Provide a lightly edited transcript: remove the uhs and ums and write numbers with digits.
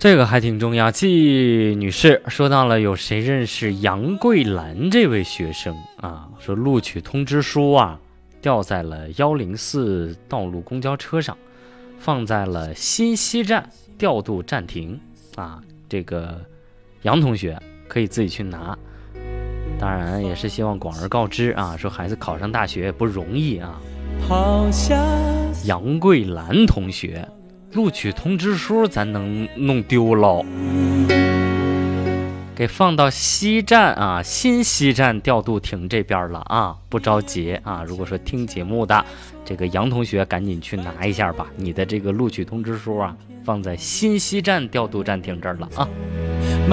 这个还挺重要。季女士说到了有谁认识杨桂兰这位学生啊？说录取通知书啊掉在了104道路公交车上，放在了新西站调度暂停啊。这个杨同学可以自己去拿，当然也是希望广而告之啊，说孩子考上大学不容易啊。杨桂兰同学录取通知书咱能弄丢了，给放到西站啊，新西站调度亭这边了啊，不着急啊。如果说听节目的这个杨同学，赶紧去拿一下吧，你的这个录取通知书啊，放在新西站调度站亭这儿了啊。